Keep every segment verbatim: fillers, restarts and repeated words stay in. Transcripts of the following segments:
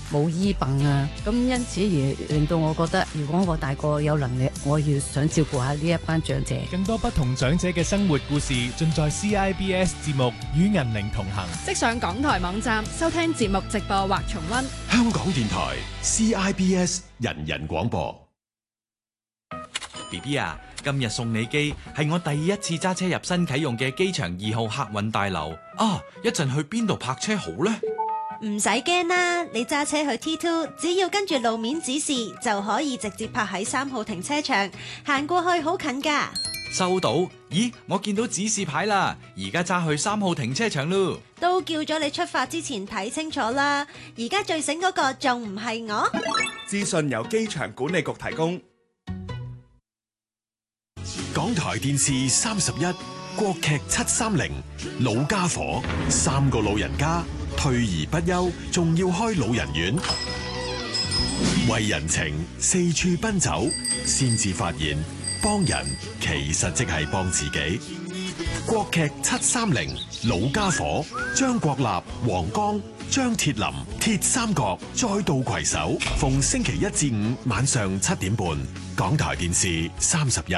冇醫病啊。咁因此而令到我覺得，如果我大個有能力，我要想照顧下呢一班長者。 更多不同長者嘅生活故事，盡在 C I B S 節目與銀齡同行。 即上港台網站收聽節目直播或重溫。 香港電台 C I B S 人人廣播。 B B 啊，今日送你機係我第一次揸車入新啟用嘅機場二號客運大樓啊！一陣去邊度泊車好呢？ 唔使驚啦，你揸車去 T 二，只要跟住路面指示就可以直接泊喺三號停車場，行過去好近噶。 收到？咦，我見到指示牌啦，而家揸去三號停車場咯。 都叫咗你出發之前睇清楚啦，而家最醒嗰個仲唔係我？ 資訊由機場管理局提供。 港台電視三十一國劇七三零老家伙，三個老人家退而不休，仲要開老人院，為人情四處奔走，先至發現幫人其實即係幫自己。國劇七三零老家伙，張國立、黃剛、張鐵林鐵三角再度攜手，逢星期一至五晚上七點半，港台電視三十一。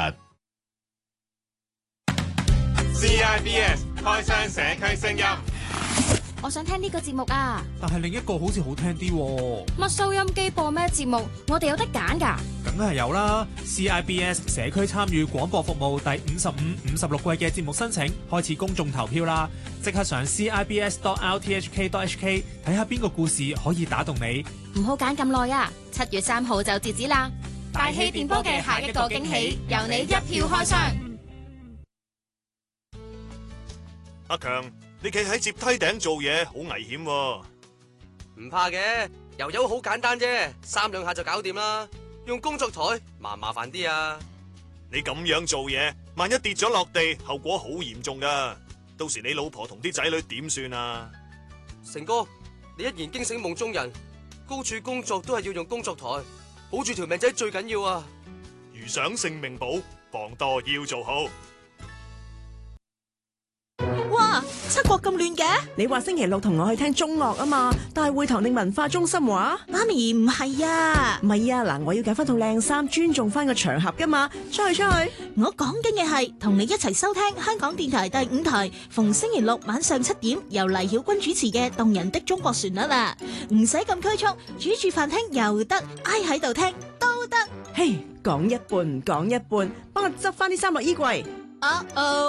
C I B S 開箱社區聲音， 我想聽呢個節目啊， 但係另一個好似好聽啲喎。 乜收音機播咩節目？我哋有得揀㗎。 梗係有啦 ！C I B S 社區參與廣播服務第五十五、五十六季嘅節目申請開始公眾投票啦！即刻上 C I B S dot R T H K dot H K 睇下邊個故事可以打動你。 唔好揀咁耐啊！七月三號就截止啦！大氣電波嘅下一個驚喜，由你一票開箱。 阿強，你企喺接梯頂做嘢好危險喎。 唔怕嘅，油油好簡單啫，三兩下就搞掂啦。用工作台麻唔麻煩啲啊？ 你咁樣做嘢，萬一跌咗落地，後果好嚴重噶。到時你老婆同啲仔女點算啊？ 成哥，你一言驚醒夢中人，高處工作都係要用工作台，保住條命仔最緊要啊！ 如想性命保，防墮要做好。 哇！七國咁亂嘅，你話星期六同我去聽中樂啊嘛？大會堂定文化中心話？媽咪唔係啊，唔係啊，嗱，我要揀翻套靚衫，尊重翻個場合噶嘛。出去出去， 我講緊嘅係同你一齊收聽香港電台第五台，逢星期六晚上七點由黎曉君主持嘅動人的中國旋律啦。唔使咁拘束，煮住飯聽又得，挨喺度聽都得。 嘿，講一半唔講一半，幫我執翻啲衫落衣櫃。 哦哦。